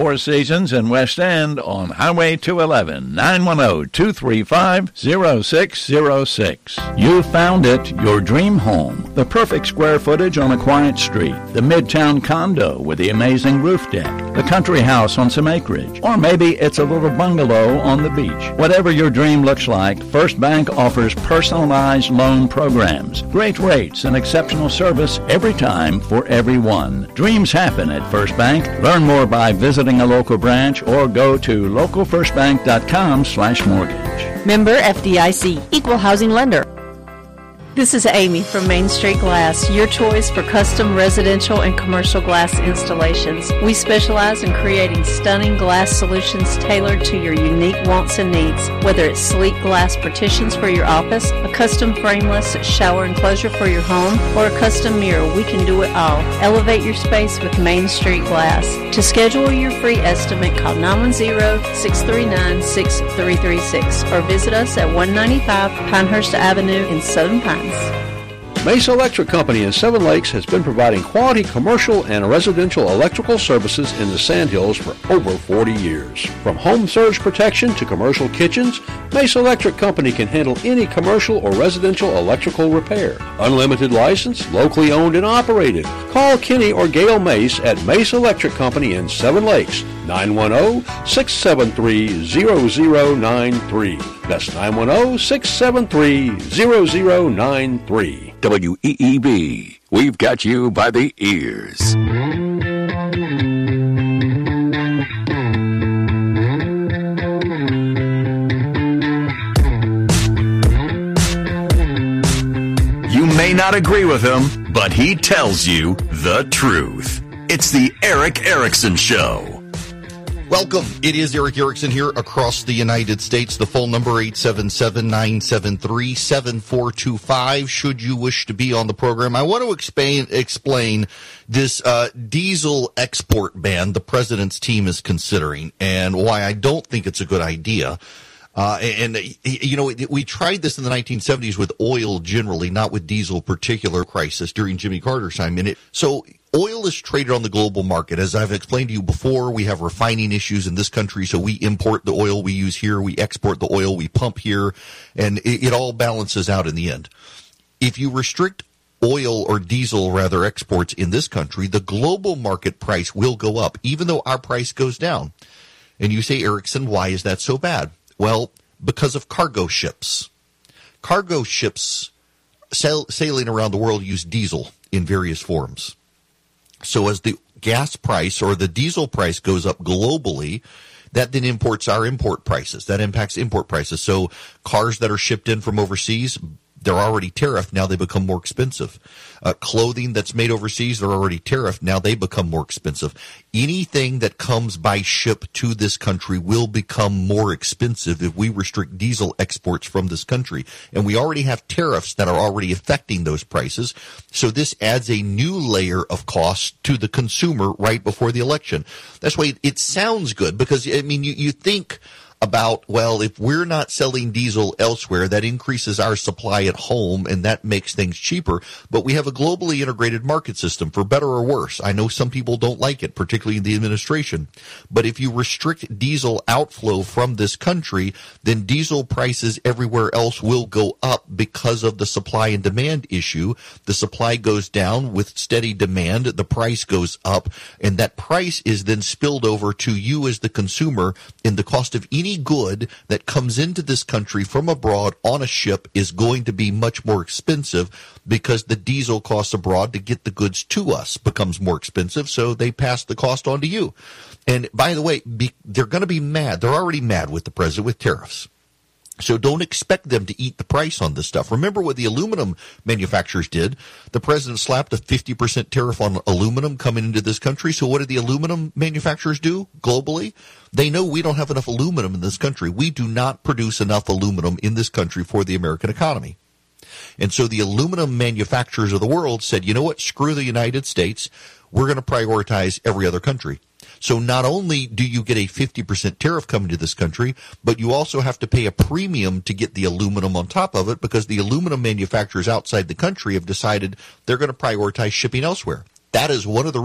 Four Seasons in West End on Highway 211, 910-235-0606. You found it, your dream home. The perfect square footage on a quiet street. The Midtown condo with the amazing roof deck. The country house on some acreage. Or maybe it's a little bungalow on the beach. Whatever your dream looks like, First Bank offers personalized loan programs, great rates, and exceptional service every time for everyone. Dreams happen at First Bank. Learn more by visiting a local branch or go to localfirstbank.com/mortgage. Member FDIC, Equal Housing Lender. This is Amy from Main Street Glass, your choice for custom residential and commercial glass installations. We specialize in creating stunning glass solutions tailored to your unique wants and needs. Whether it's sleek glass partitions for your office, a custom frameless shower enclosure for your home, or a custom mirror, we can do it all. Elevate your space with Main Street Glass. To schedule your free estimate, call 910-639-6336 or visit us at 195 Pinehurst Avenue in Southern Pines. Mesa Electric Company in Seven Lakes has been providing quality commercial and residential electrical services in the Sandhills for over 40 years. From home surge protection to commercial kitchens, Mesa Electric Company can handle any commercial or residential electrical repair. Unlimited license, locally owned and operated. Call Kenny or Gail Mace at Mesa Electric Company in Seven Lakes, 910-673-0093. That's 910-673-0093. WEEB, we've got you by the ears. You may not agree with him, but he tells you the truth. It's the Eric Erickson Show. Welcome. It is Eric Erickson here across the United States. The phone number 877-973-7425 should you wish to be on the program. I want to explain this diesel export ban the president's team is considering and why I don't think it's a good idea. We tried this in the 1970s with oil generally, not with diesel particular crisis during Jimmy Carter's time. Oil is traded on the global market. As I've explained to you before, we have refining issues in this country, so we import the oil we use here, we export the oil we pump here, and it all balances out in the end. If you restrict oil or diesel, rather, exports in this country, the global market price will go up, even though our price goes down. And you say, Erickson, why is that so bad? Well, because of cargo ships. Cargo ships sailing around the world use diesel in various forms. So as the gas price or the diesel price goes up globally, that then imports our import prices. That impacts import prices. So cars that are shipped in from overseas, they're already tariffed. Now they become more expensive. Clothing that's made overseas, they're already tariffed. Now they become more expensive. Anything that comes by ship to this country will become more expensive if we restrict diesel exports from this country. And we already have tariffs that are already affecting those prices. So this adds a new layer of cost to the consumer right before the election. That's why it sounds good because, I mean, you think about, well, if we're not selling diesel elsewhere, that increases our supply at home and that makes things cheaper. But we have a globally integrated market system, for better or worse. I know some people don't like it, particularly in the administration. But if you restrict diesel outflow from this country, then diesel prices everywhere else will go up because of the supply and demand issue. The supply goes down with steady demand. The price goes up. And that price is then spilled over to you as the consumer in the cost of any good that comes into this country from abroad on a ship is going to be much more expensive because the diesel costs abroad to get the goods to us becomes more expensive, so they pass the cost on to you. And by the way, they're going to be mad. They're already mad with the president with tariffs. So don't expect them to eat the price on this stuff. Remember what the aluminum manufacturers did. The president slapped a 50% tariff on aluminum coming into this country. So what did the aluminum manufacturers do globally? They know we don't have enough aluminum in this country. We do not produce enough aluminum in this country for the American economy. And so the aluminum manufacturers of the world said, you know what, screw the United States. We're going to prioritize every other country. So not only do you get a 50% tariff coming to this country, but you also have to pay a premium to get the aluminum on top of it because the aluminum manufacturers outside the country have decided they're going to prioritize shipping elsewhere. That is one of the